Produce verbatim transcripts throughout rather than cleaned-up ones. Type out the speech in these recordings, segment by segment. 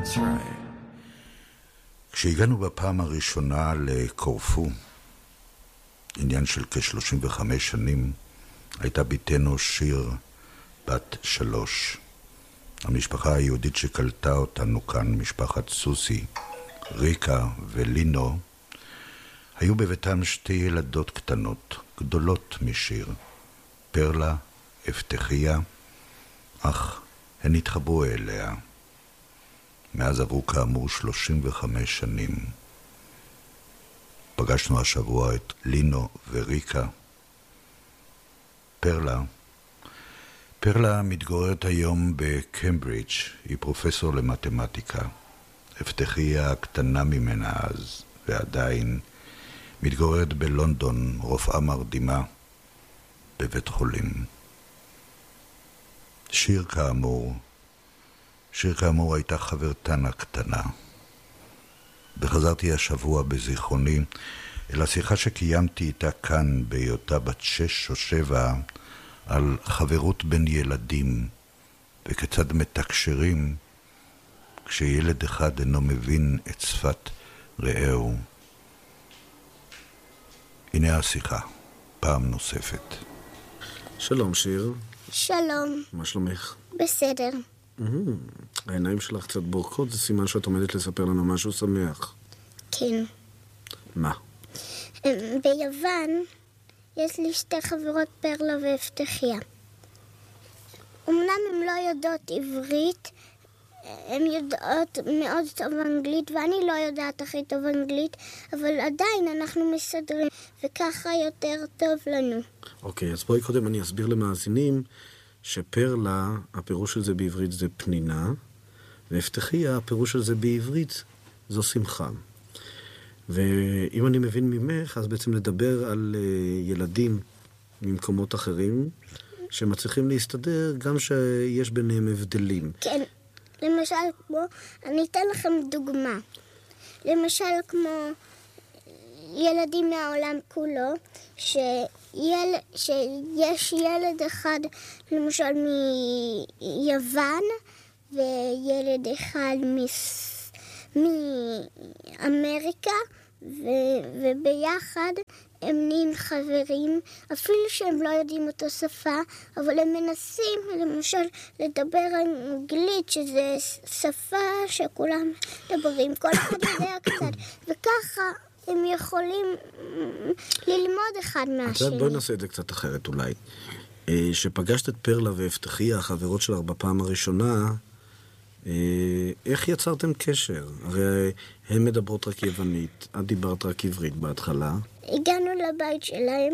That's right. כשהגענו בפעם הראשונה לקורפו, עניין של כ-שלושים וחמש שנים, הייתה ביתנו שיר בת שלוש. המשפחה היהודית שקלטה אותנו כאן, משפחת סוסי, ריקה ולינו, היו בביתם שתי ילדות קטנות, גדולות משיר, פרלה, הבטחיה, אך הן התחברו אליה. מאז עברו כאמור שלושים וחמש שנים. פגשנו השבוע את לינו וריקה. פרלה, פרלה מתגוררת היום בקמברידג', היא פרופסור למתמטיקה. הבטחיה הקטנה ממנה אז, ועדיין מתגוררת בלונדון, רופאה מרדימה, בבית חולים. שיר כאמור, שיר כאמור הייתה חברתן הקטנה. וחזרתי השבוע בזיכרוני אל השיחה שקיימתי איתה כאן בהיותה בת שש או שבע על חברות בין ילדים וכיצד מתקשרים כשילד אחד אינו מבין את שפת רעהו. הנה השיחה, פעם נוספת. שלום שיר. שלום. מה שלומך? בסדר. העיניים שלך קצת בורקות, זה סימן שאת עומדת לספר לנו משהו שמח. כן. מה? ביוון יש לי שתי חברות, פרלה והבטחיה. אמנם הן לא יודעות עברית, הן יודעות מאוד טוב אנגלית, ואני לא יודעת הכי טוב אנגלית, אבל עדיין אנחנו מסדרים, וככה יותר טוב לנו. אוקיי, אז בואי קודם אני אסביר למאזינים שפרלה, הפירוש של זה בעברית זה פנינה, והבטחיה, הפירוש של זה בעברית זו שמחה. ואם אני מבין ממך, אז בעצם לדבר על ילדים ממקומות אחרים, שמצליחים להסתדר גם שיש ביניהם הבדלים. כן, למשל כמו, אני אתן לכם דוגמה. למשל כמו ילדים מהעולם כולו, שיל, שיש ילד אחד, למשל מיוון, וילד אחד מס, מאמריקה, ו, וביחד הם נהיים חברים, אפילו שהם לא יודעים אותו שפה, אבל הם מנסים למשל לדבר אנגלית, שזה שפה שכולם מדברים, כל אחד יודע קצת, וככה הם יכולים ללמוד אחד מהשני. בואי נעשה את זה קצת אחרת אולי. שפגשת את פרלה והבטחיה, החברות שלך בפעם הראשונה, איך יצרתם קשר? הרי הן מדברות רק יוונית, את דיברת רק עברית בהתחלה. הגענו לבית שלהם,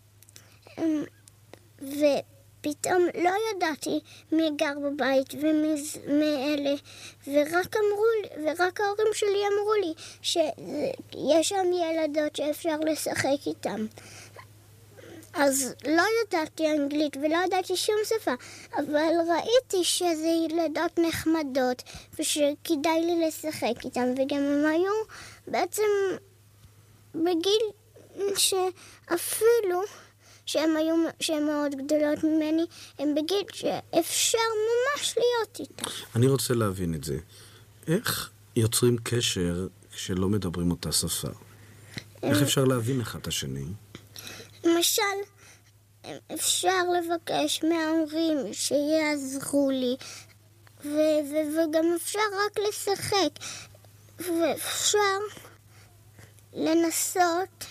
ופתאום לא ידעתי מי גר בבית ומאלה, ורק אמרו לי, ורק ההורים שלי אמרו לי שיש שם ילדות שאפשר לשחק איתם. אז לא ידעתי אנגלית ולא ידעתי שום שפה, אבל ראיתי שזה ילדות נחמדות ושכדאי לי לשחק איתם, וגם הם היו בעצם בגיל שאפילו שהם היו שהם מאוד גדולות ממני, הם בגיל שאפשר ממש להיות איתם. אני רוצה להבין את זה. איך יוצרים קשר כשלא מדברים אותה שפה? איך אפשר להבין אחד את השני? למשל, אפשר לבקש מההורים שיעזרו לי, ו- ו- וגם אפשר רק לשחק, ואפשר לנסות,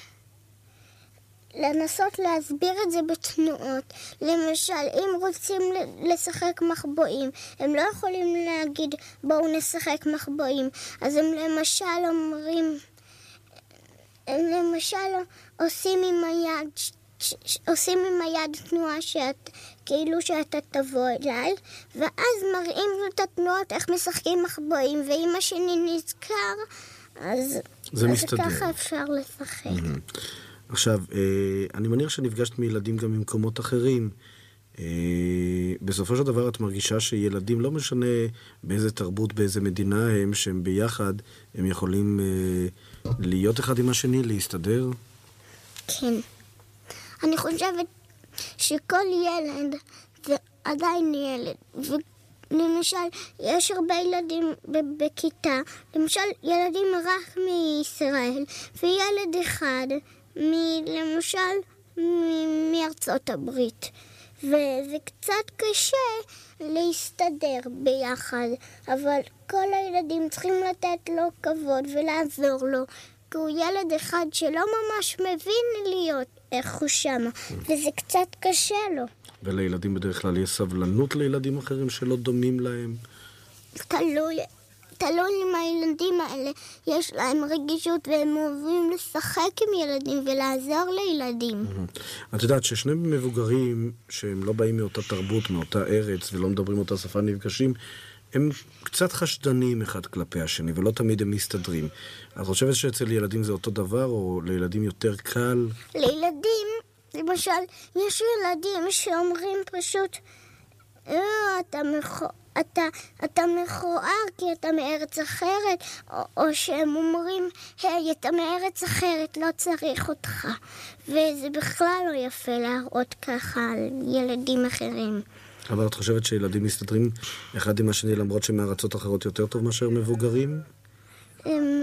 לנסות להסביר את זה בתנועות. למשל, אם רוצים לשחק מחבואים, הם לא יכולים להגיד בואו נשחק מחבואים, אז הם למשל אומרים, הם למשל עושים עם היד, עושים עם היד תנועה שאת, כאילו שאתה תבוא אליי, ואז מראים את התנועות איך משחקים מחבואים, ואם השני נזכר, אז, אז ככה אפשר לשחק. Mm-hmm. עכשיו, אני מניח שנפגשת מילדים גם ממקומות אחרים. בסופו של דבר את מרגישה שילדים, לא משנה באיזה תרבות, באיזה מדינה הם, שהם ביחד, הם יכולים להיות אחד עם השני, להסתדר? כן. אני חושבת שכל ילד זה עדיין ילד, למשל, יש הרבה ילדים בכיתה, למשל, ילדים רק מישראל, וילד אחד, מ- למשל, מ- מארצות הברית. וזה קצת קשה להסתדר ביחד, אבל כל הילדים צריכים לתת לו כבוד ולעזור לו, כי הוא ילד אחד שלא ממש מבין להיות איך הוא שמה, וזה קצת קשה לו. ולילדים בדרך כלל יש סבלנות לילדים אחרים שלא דומים להם? תלוי, תלוי אם הילדים האלה יש להם רגישות והם אוהבים לשחק עם ילדים ולעזור לילדים. את יודעת ששני מבוגרים שהם לא באים מאותה תרבות, מאותה ארץ ולא מדברים אותה שפה נפגשים, הם קצת חשדנים אחד כלפי השני ולא תמיד הם מסתדרים. את חושבת שאצל ילדים זה אותו דבר או לילדים יותר קל? לילדים, למשל, יש ילדים שאומרים פשוט אה, אתה מכוער, אתה, אתה מכוער כי אתה מארץ אחרת, או, או שהם אומרים, היי, אתה מארץ אחרת, לא צריך אותך. וזה בכלל לא יפה להראות ככה על ילדים אחרים. אבל את חושבת שילדים מסתדרים אחד עם השני למרות שמארצות אחרות יותר טוב מאשר מבוגרים? הם,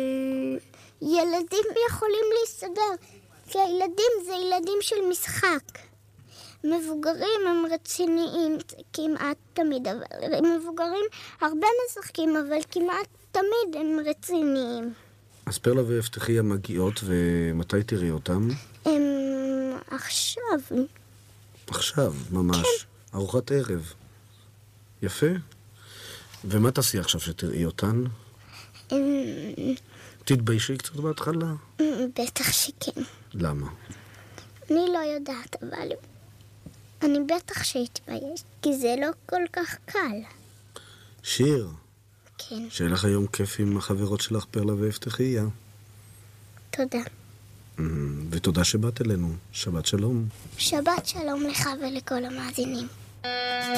ילדים יכולים להסתדר, כי הילדים זה ילדים של משחק. מבוגרים הם רציניים כמעט תמיד, אבל מבוגרים הרבה משחקים, אבל כמעט תמיד הם רציניים. אז פרלה והבטחיה מגיעות, ומתי תראי אותם? הם עכשיו. עכשיו, ממש. כן. ארוחת ערב. יפה. ומה תעשי עכשיו שתראי אותן? הם... תתביישי קצת בהתחלה? בטח שכן. למה? אני לא יודעת, אבל... אני בטח שהתבייש, כי זה לא כל כך קל. שיר. כן. שיהיה לך היום כיף עם החברות שלך פרלה והבטחיה. תודה. ותודה שבאת אלינו. שבת שלום. שבת שלום לך ולכל המאזינים.